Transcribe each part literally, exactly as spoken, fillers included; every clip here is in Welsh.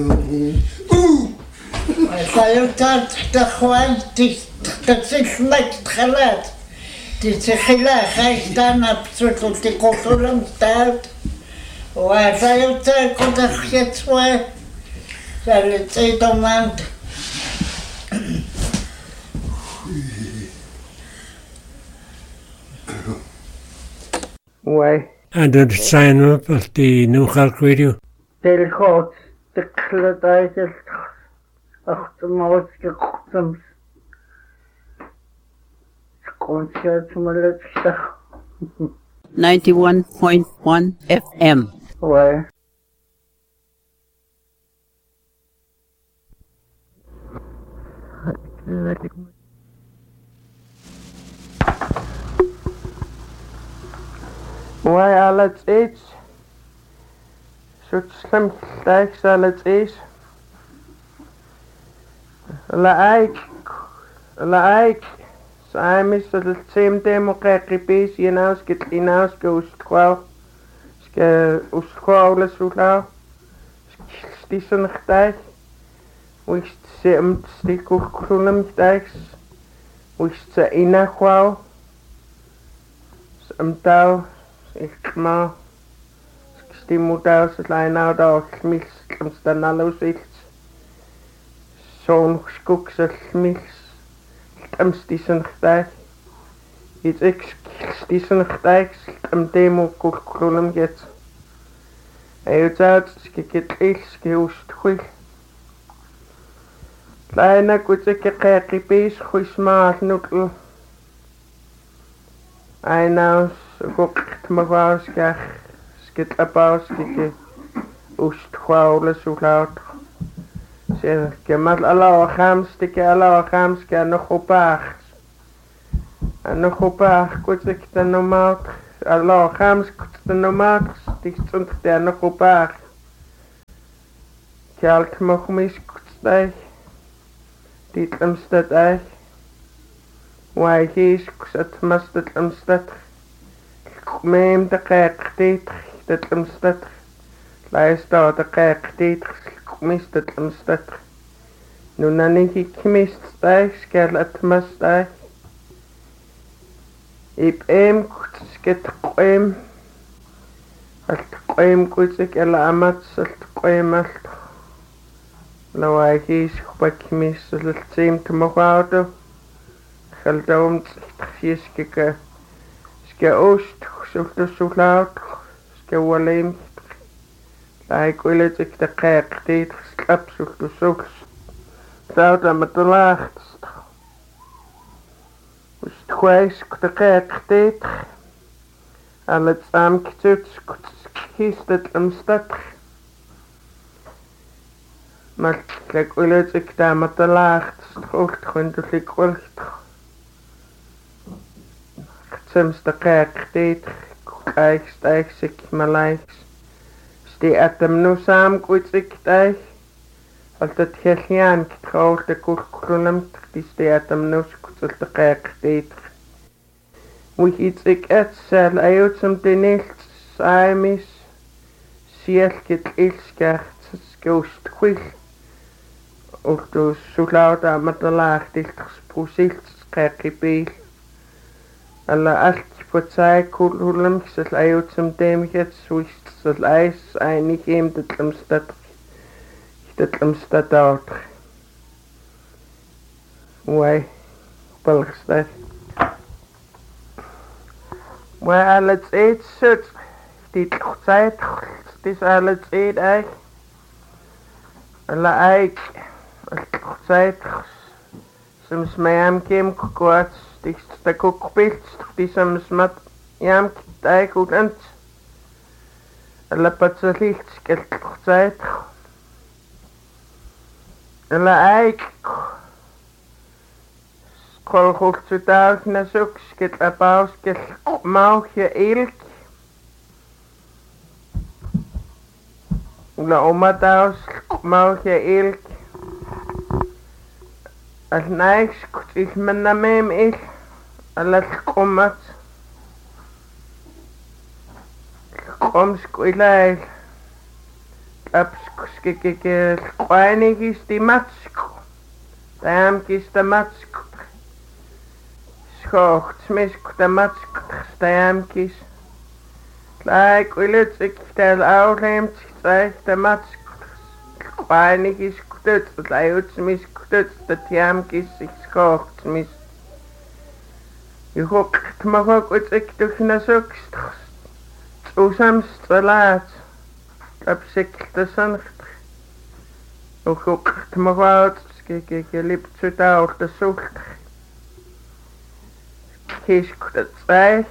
Sayutat takhwan tis tatsismak khalat tis khila khaystan absolut tikotulam stat wa sayutat kodakhetswa salitsaitomant Why? And did sign up at the New York Radio? Del hot the kladaitel achtemauske kutsams concert malachta ninety-one point one F M. Why? Why alles eet? Zo'n slim lijkt alles eet. Laik, laik. Saam is dat het same demo krijgt je nou skit inaus ke ustkwal. Ske ustkwal les ulau. Stissen gtij. Wist ze am stikkel krulem gtijs. Wist ze inakwal. Am tau. Ik ma. Stimutau se lainau da smils am stanalo sicht. Zo'n skuk se smils. Am stissen gtij. Iets ik stissen gtij. Am demo kulkulum get. Hij uit skikit ik skiust goed. Kleine kutse kekripees goismaal nukkel. Einaus gokt magwaus kach. Skit apaus kike. Ust kwaule so laut. Zeg, kemal ala khams tike ala khams ke nog opag. En nog opag kutse kita normaal. Ala khams kutse normaal. Stik stond der nog opag. Kjalt mag mis kutse. Dit amstad ay. Why he's kusat mustad amstad. Meem de kijk dit dat amstad. Luister de kijk dit mist dat amstad. Nu nani ik mist stijg skel het mustad. Ik em sket em. Het em kutsik ela amat het em alt. Law I he's bak mis het seem te mogoudo. Geldoom fieskeke. Ske oost zocht zo laut. Ske waleem. Like willet ik de kijk dit slap zocht zocht. Zout aan met de laagst. Dus twijs de kijk dit. Al het saam kitut kiest het amstad. Maar like willet ik daar met de laagst. Hoort gewoon de lik wordt. Soms de kijk dit. Kijk stijg zich maar lijks. Stie atem nu saam goed zich stijg. Als het gegaan getrouwd de kurkulum. Die stie atem nu goed de kijk dit. Wie iets ik et zal uit som de niet saimis. Siel get ilskert skost kwil. Och du så laut aan met de laag dicht gesproesilt kijk je beel. Alla allt på sig kulhulum så uit som demget swist så leis einig hem det lamstad. Det lamstad out. Why? Balgstad. Why alles eet zut. Dit tijd dis alles eet ei. Alla eik. Tijd soms mij am kem kort. Die sta kokpilt die soms met jam tijd goed en alla patsa licht skelt tijd alla eik skol goed zu dag na zoek skelt abaus skelt mauchje ilk la oma daus mauchje ilk als niks ik men na mem ik alles komt kom skoilai apps skikike kwainigis di matsko. Damkis de matsko. Schocht misk de matsko damkis. Like willet ik tel outlemt zeg de matsko. Kwainigis kutut layuts mis kutut de damkis ik schocht mis. Je hokt mag ook uit ik toch na zoekst. Osamst verlaat. Op zich de zancht. Ook ook te mag uit. Kijk, ik liep zo daar de zocht. Kies dat zeg.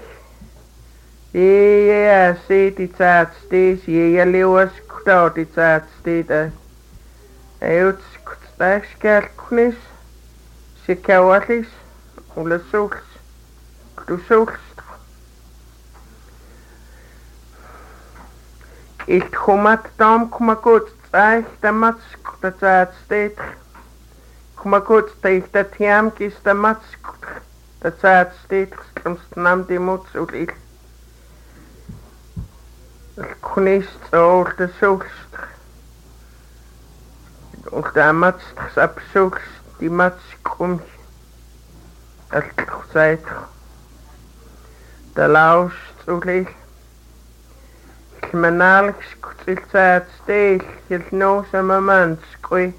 Ja, zie die tijd steeds. Ja, leeuws daar die tijd steeds. Uit zeg kerknis. Ze kauwatlis. Ole zocht. Du zocht. Ich komme dann, komm gut, zeig der Matsk, der Zeit steht. Komm gut, zeig der Tiam, ist der Matsk, der Zeit steht, sonst nahm die Mutz und ich. Ich kann nicht so, der suchst. Und der Matsk, absuchst, die Matsk um mich. Das seid, der lauscht und ich. Manal skutil tijd steeds, je knoos aan mijn man skoi.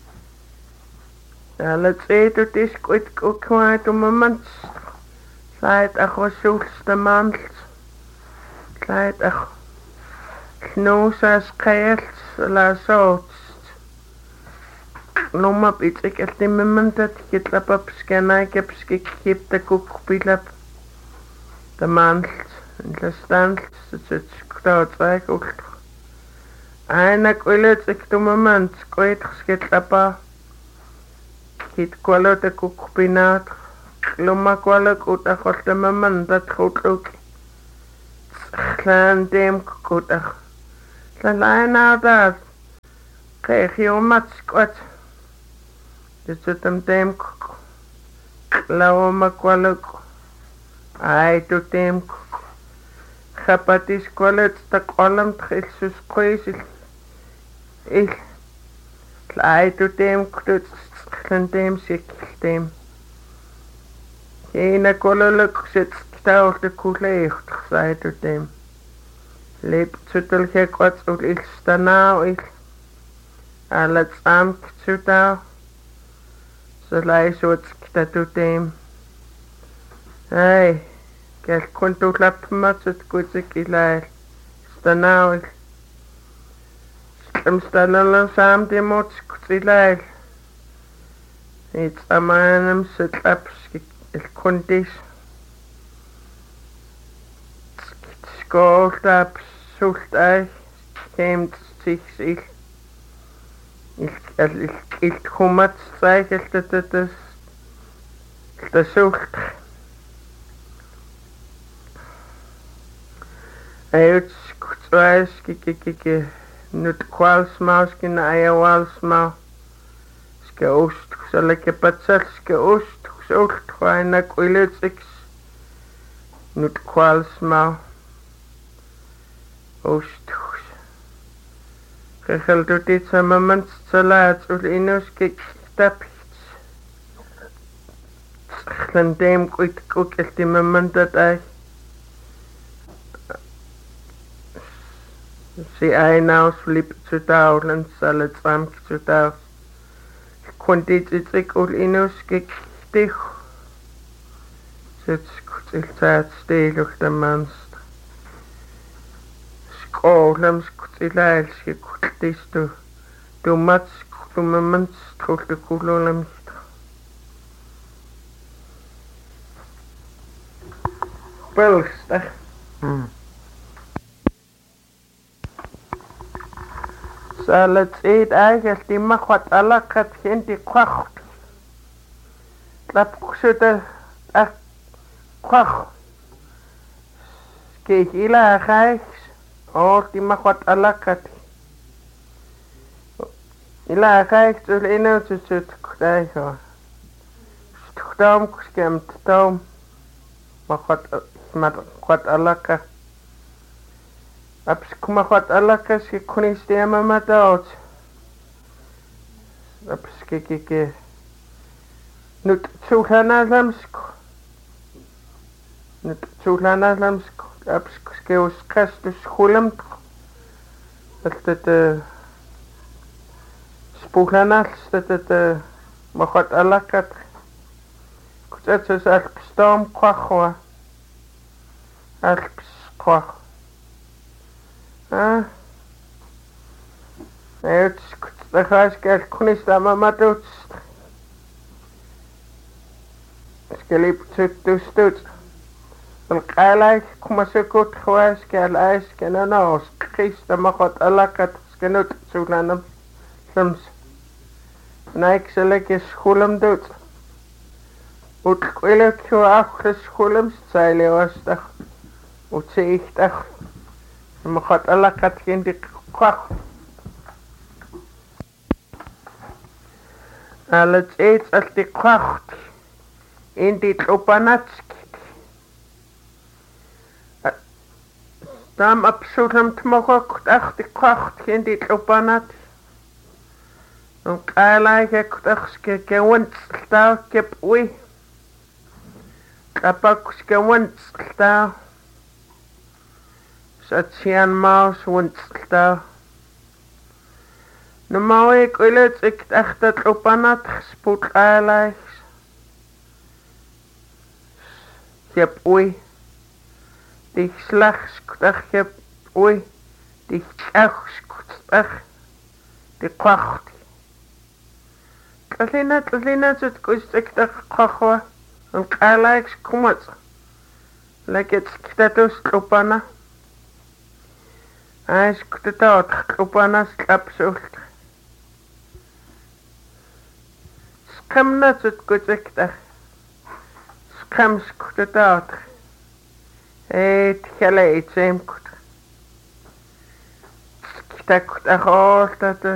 Alle twee doet is kwijt ook kwijt om mijn man. Zijt ach was zoekste mand. Zijt ach knoos als keert, la zootst. Noem op iets, ik heb die moment dat je het lap op scanner, ik heb skikip de koekpilap. De mand, in de stand, het zit dat zeg ook. Eindelijk wil ik de moment kwijt geschiet Kit kwalo de koekpinaat. Loma kwalo kutak op de moment dat goed ook. Slaan dem kutak. Slaan nou dat. Krijg je om wat squat. Dit zit hem dem kuk. Loma kwalo. Ai doet dem kuk. Chapatis kwalet sta kwalam tchilsus kweesil. Il. Klai tu dem kruts klan dem sikil dem. Hena kwaloluk sit ktaur de kuleecht zei tu dem. Leep tutel ge kwats ul il sta nou il. Alat am ktutau. So lai sots kta tu dem. Hey. Kijk, kon toch laten met het goede kilaar. Stanau. Stem staan samen die moet kilaar. Iets aan hem zit laps. Ik kon dit. School laps. Zoekt uit. Keemt zich zich. Ik ik kom het zeggen dat het is. Dat zoekt. Uit skutwijs kikikiki nut kwalsmaus kin ayawalsma ske oost zal ik patsel ske oost zocht kwaina kwiletsix nut kwalsma oost Gehel doet dit zijn moment salaat ul inus kik tapits Glandem kwit ook echt die moment dat hij Sie ein aus flip zu taulen, salle zwamk zu taus. Kon dit het ik ul inus gektig. Zit skutil tijd stelig de manst. Skolem skutil eil skikutis du. Du mats skutume manst trol de kulolem. Belgstag. Hmm. Salat eet eigenlijk die mag wat alak het geen die kwacht. Lap kusuta echt kwacht. Kijk ila gijs. Oh die mag wat alak het. Ila gijs zul ino zut zut kudai hoor. Stukdam kuskemt dam. Mag wat met wat alak het. Aps kuma wat alakas ki kunis de ama matout Apskikike. Nyt suulanaalamsku. Nyt suulanaalamsku. Apskeus kastus hulamtku. Että spulanalsta että mahot alakat. Kutsutus alpstorm kwachwa. Alps kwach. Ah. Nyt kutsutus kunista mamatut. Skeliptutustut. Alqalai kumasukut khwas kalais kananos Krista mahot alakat skenut sulanam sums. Naikselekis hulamdut. Utqilekhu akhris hulams sailewastaq. Utsiihtaq. Mahot alakat kendi kwach. Alat eets alti kwacht. Indi tlopanatsk. Tam absurdum tmogok achti kwacht kendi tlopanat. Un qalai ke kutachske ke wonsta kep ui. Kapakuske wonsta. Satsian maus wonsta. No maui kuilet ik achta tlopanat sput qalai. Kep ui. Die slagskutach heb oi, die slagskutach, die kwacht. Kalina, kalina, zit kustek de kwachwa, en kalaik skumat. Lek het skitatus klopana. Hij skitatot klopana slapsult. Skamna zit kustek de. Skam skitatot. Het geleid zijn goed. Stak goed, dat